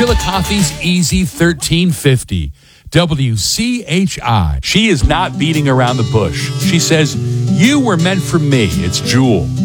Chillicothe's Easy 1350. WCHI. She is not beating around the bush. She says, "You were meant for me." It's Jewel.